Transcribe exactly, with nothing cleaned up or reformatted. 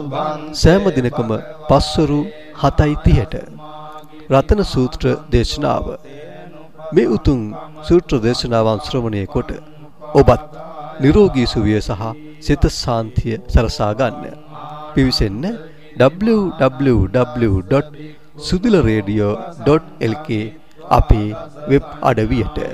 සෑම දිනකම පස්වරු හතයි තිහට රතන සූත්‍ර දේශනාව. මේ උතුම් සූත්‍ර දේශනාවන් ශ්‍රවණය කොට ඔබත් නිරෝගී සුවය සහ සිත සාන්තිය සරසා ගන්න. පිවිසෙන්න w w w dot sudila radio dot l k අපේ වෙබ් අඩවියට.